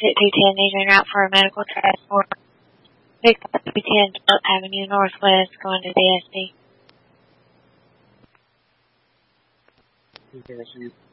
exit 210 needing route for a medical transport. Pick up 210 Phillips Avenue Northwest going to DSD. Okay,